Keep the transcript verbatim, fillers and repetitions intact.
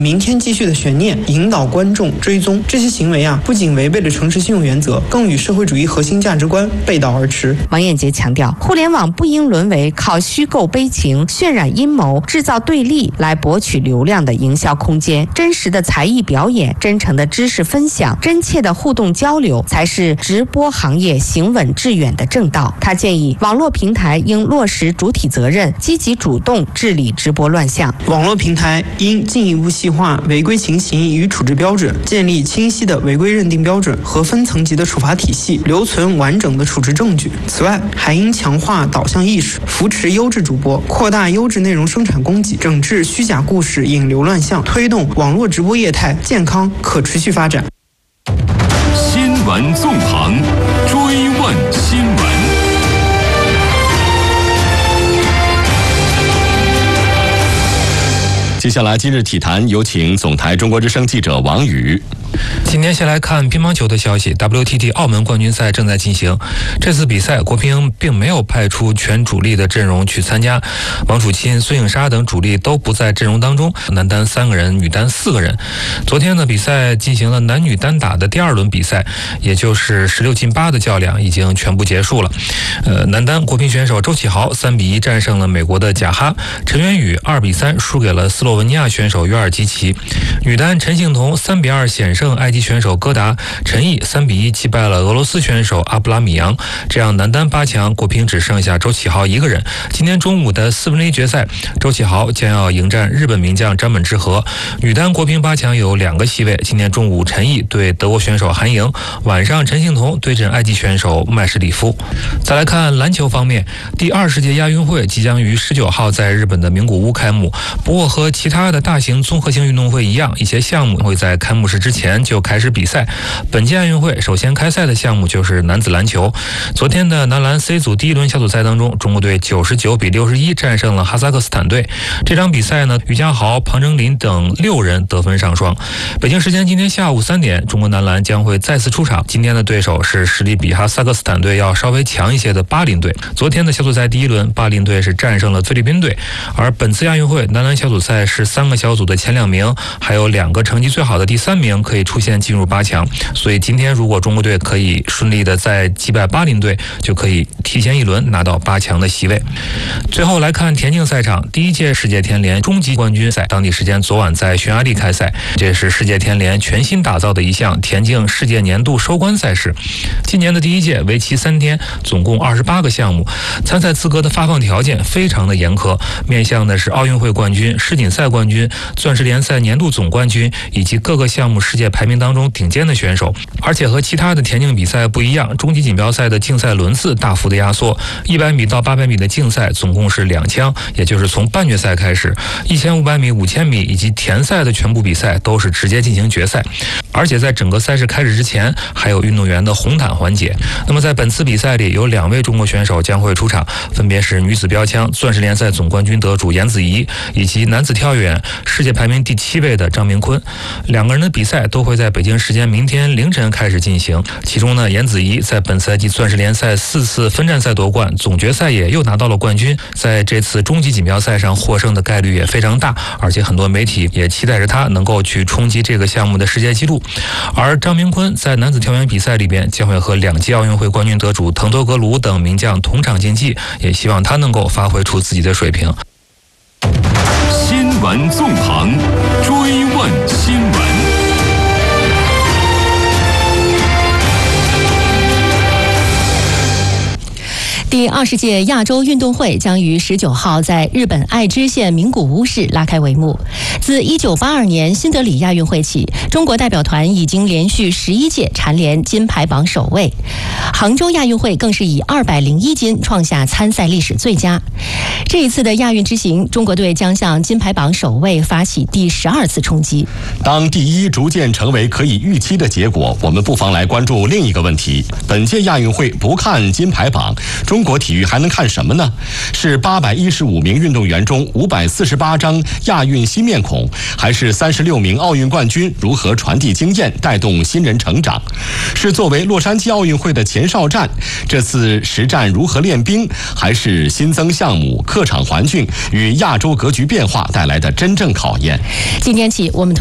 明天继续的悬念，引导观众追踪。这些行为啊，不仅违背了诚实信用原则，更与社会主义核心价值观背道而驰。 王彦杰强调，互联网不应沦为靠虚构悲情、渲染阴谋、制造对立来博取流量的营销空间。真实的才艺表演、真诚的知识分享、真切的互动交流，才是直播行业行稳致远的正道。他建议，网络平台应落实主体责任，积极主动治理直播乱象。 网络平台应进一步细化违规情形与处置标准，建立清晰的违规认定标准和分层级的处罚体系，留存完整的处置证据。此外，还应强化导向意识，扶持优质主播，扩大优质内容生产供给，整治虚假故事引流乱象，推动网络直播业态健康可持续发展。 新闻纵横，追问新闻。接下来今日体坛，有请总台中国之声记者王宇。 今天先来看乒乓球的消息。 W T T 澳门冠军赛正在进行，这次比赛国乒并没有派出全主力的阵容去参加，王楚钦、孙颖莎等主力都不在阵容当中，男单三个人，女单四个人。昨天呢，比赛进行了男女单打的第二轮比赛，也就是十六进八的较量已经全部结束了。呃，男单国乒选手周启豪三比一战胜了美国的贾哈，陈元宇二比三输给了斯洛文尼亚选手约尔基奇。女单陈幸同三比二险胜埃及选手戈达，陈毅三比一击败了俄罗斯选手阿布拉米扬。这样男单八强，国乒只剩下周启豪一个人。今天中午的四分之一决赛，周启豪将要迎战日本名将张本智和。女单国乒八强有两个席位，今天中午陈毅对德国选手韩莹，晚上陈幸同对阵埃及选手麦什里夫。再来看篮球方面，第二十届亚运会即将于十九号在日本的名古屋开幕。不过和其他的大型综合性运动会一样，一些项目会在开幕式之前就开始比赛。本届亚运会首先开赛的项目就是男子篮球。昨天的男篮 C 组第一轮小组赛当中，中国队九十九比六十一战胜了哈萨克斯坦队。这场比赛呢，于家豪、庞征林等六人得分上双。北京时间今天下午三点，中国男篮将会再次出场。今天的对手是实力比哈萨克斯坦队要稍微强一些的巴林队。昨天的小组赛第一轮，巴林队是战胜了菲律宾队。而本次亚运会男篮小组赛是三个小组的前两名，还有两个成绩最好的第三名可以出现进入八强。所以今天如果中国队可以顺利的在击败巴林队，就可以提前一轮拿到八强的席位。最后来看田径赛场，第一届世界田联终极冠军赛当地时间昨晚在匈牙利开赛，这是世界田联全新打造的一项田径世界年度收官赛事。今年的第一届为期三天，总共二十八个项目，参赛资格的发放条件非常的严苛，面向的是奥运会冠军、世锦赛冠军、钻石联赛年度总冠军以及各个项目世界排名当中顶尖的选手。而且和其他的田径比赛不一样，终极锦标赛的竞赛轮次大幅的压缩，一百米到八百米的竞赛总共是两枪，也就是从半决赛开始，一千五百米、五千米以及田赛的全部比赛都是直接进行决赛。而且在整个赛事开始之前，还有运动员的红毯环节。那么在本次比赛里，有两位中国选手将会出场，分别是女子标枪钻石联赛总冠军得主颜子怡，以及男子跳远世界排名第七位的张明坤。两个人的比赛都会在北京时间明天凌晨开始进行。其中呢，颜子怡在本赛季钻石联赛四次分站赛夺冠，总决赛也又拿到了冠军，在这次终极锦标赛上获胜的概率也非常大，而且很多媒体也期待着他能够去冲击这个项目的世界纪录。而张明坤在男子跳远比赛里边将会和两届奥运会冠军得主滕多格卢等名将同场竞技，也希望他能够发挥出自己的水平。 新闻纵横，追问新闻。 第二十届亚洲运动会将于十九号在日本爱知县名古屋市拉开帷幕。自一九八二年新德里亚运会起，中国代表团已经连续十一届蝉联金牌榜首位。杭州亚运会更是以二百零一金创下参赛历史最佳。这一次的亚运之行，中国队将向金牌榜首位发起第十二次冲击。 当第一逐渐成为可以预期的结果，我们不妨来关注另一个问题：本届亚运会不看金牌榜，中国国体育还能看什么呢？是八百一十五名运动员中五百四十八张亚运新面孔，还是三十六名奥运冠军如何传递经验，带动新人成长？是作为洛杉矶奥运会的前哨战，这次实战如何练兵，还是新增项目、客场环境与亚洲格局变化带来的真正考验？ 今天起，我们